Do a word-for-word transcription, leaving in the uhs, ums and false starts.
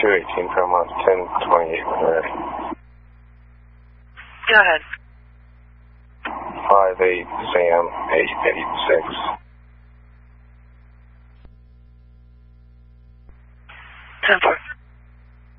two eighteen Paramount, ten twenty-eight when ready. Go ahead. five eight Sam eight eight six. ten four.